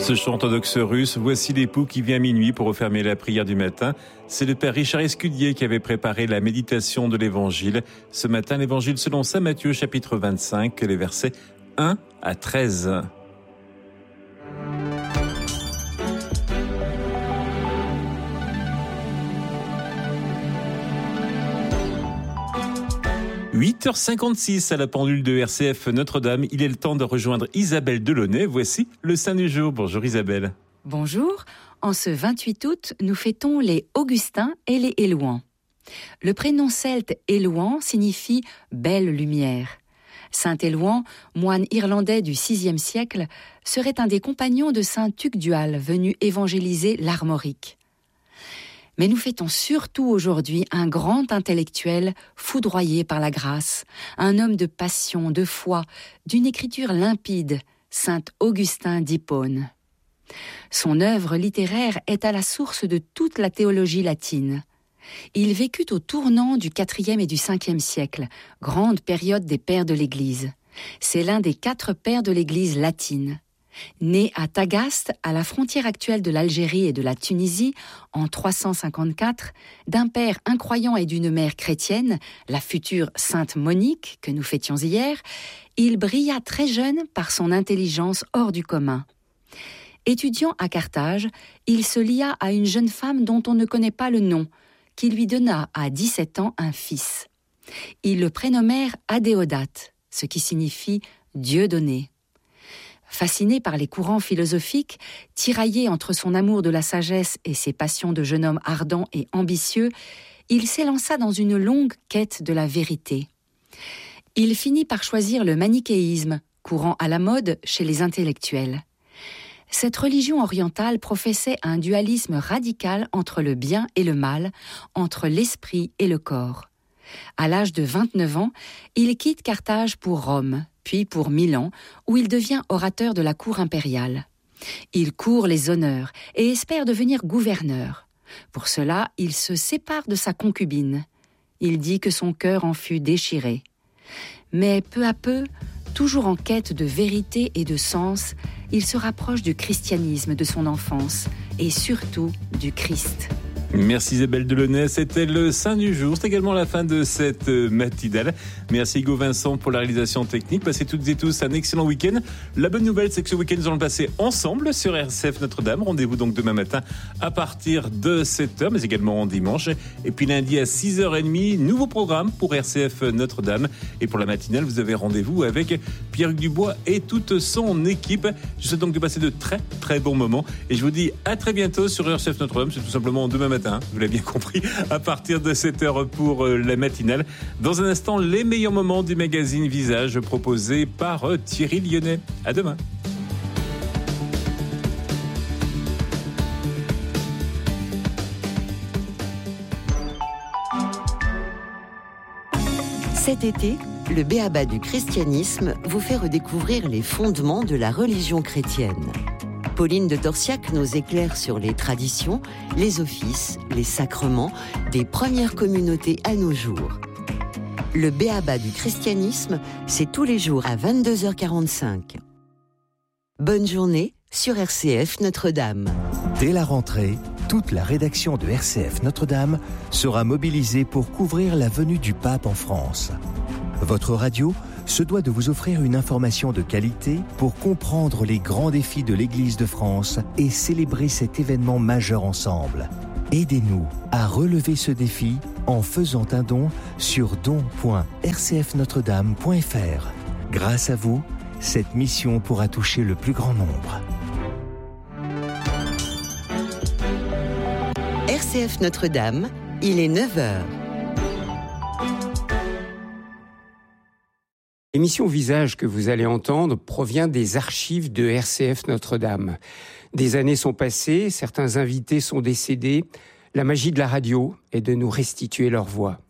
Ce chant orthodoxe russe, voici l'époux qui vient à minuit pour refermer la prière du matin. C'est le père Richard Escudier qui avait préparé la méditation de l'évangile. Ce matin, l'évangile selon saint Matthieu, chapitre 25, les versets 1 à 13. « 8h56 à la pendule de RCF Notre-Dame. Il est le temps de rejoindre Isabelle Delaunay. Voici le Saint du jour. Bonjour Isabelle. Bonjour. En ce 28 août, nous fêtons les Augustins et les Élouans. Le prénom celte Élouan signifie « belle lumière ». Saint Élouan, moine irlandais du VIe siècle, serait un des compagnons de saint Tugdual venu évangéliser l'Armorique. Mais nous fêtons surtout aujourd'hui un grand intellectuel foudroyé par la grâce, un homme de passion, de foi, d'une écriture limpide, saint Augustin d'Hippone. Son œuvre littéraire est à la source de toute la théologie latine. Il vécut au tournant du IVe et du Ve siècle, grande période des pères de l'Église. C'est l'un des 4 pères de l'Église latine. Né à Tagaste, à la frontière actuelle de l'Algérie et de la Tunisie, en 354, d'un père incroyant et d'une mère chrétienne, la future sainte Monique, que nous fêtions hier, il brilla très jeune par son intelligence hors du commun. Étudiant à Carthage, il se lia à une jeune femme dont on ne connaît pas le nom, qui lui donna à 17 ans un fils. Ils le prénommèrent Adéodate, ce qui signifie « Dieu donné ». Fasciné par les courants philosophiques, tiraillé entre son amour de la sagesse et ses passions de jeune homme ardent et ambitieux, il s'élança dans une longue quête de la vérité. Il finit par choisir le manichéisme, courant à la mode chez les intellectuels. Cette religion orientale professait un dualisme radical entre le bien et le mal, entre l'esprit et le corps. À l'âge de 29 ans, il quitte Carthage pour Rome, puis pour Milan, où il devient orateur de la cour impériale. Il court les honneurs et espère devenir gouverneur. Pour cela, il se sépare de sa concubine. Il dit que son cœur en fut déchiré. Mais peu à peu, toujours en quête de vérité et de sens, il se rapproche du christianisme de son enfance et surtout du Christ. Merci Isabelle Delaunay, c'était le Saint du jour. C'est également la fin de cette matinale. Merci Hugo Vincent pour la réalisation technique. Passez toutes et tous un excellent week-end. La bonne nouvelle, c'est que ce week-end, nous allons le passer ensemble sur RCF Notre-Dame. Rendez-vous donc demain matin à partir de 7h, mais également en dimanche. Et puis lundi à 6h30, nouveau programme pour RCF Notre-Dame. Et pour la matinale, vous avez rendez-vous avec Pierre-Hugues Dubois et toute son équipe. Je souhaite donc de passer de très très bons moments. Et je vous dis à très bientôt sur RCF Notre-Dame. C'est tout simplement demain matin. Vous l'avez bien compris, à partir de 7h pour la matinale. Dans un instant, les meilleurs moments du magazine Visage proposé par Thierry Lyonnais. À demain. Cet été, le B.A.B.A. du christianisme vous fait redécouvrir les fondements de la religion chrétienne. Pauline de Torsiac nous éclaire sur les traditions, les offices, les sacrements des premières communautés à nos jours. Le B.A.B.A. du christianisme, c'est tous les jours à 22h45. Bonne journée sur RCF Notre-Dame. Dès la rentrée, toute la rédaction de RCF Notre-Dame sera mobilisée pour couvrir la venue du pape en France. Votre radio se doit de vous offrir une information de qualité pour comprendre les grands défis de l'Église de France et célébrer cet événement majeur ensemble. Aidez-nous à relever ce défi en faisant un don sur don.rcfnotredame.fr. Grâce à vous, cette mission pourra toucher le plus grand nombre. RCF Notre-Dame, il est 9h. L'émission Visage que vous allez entendre provient des archives de RCF Notre-Dame. Des années sont passées, certains invités sont décédés. La magie de la radio est de nous restituer leur voix.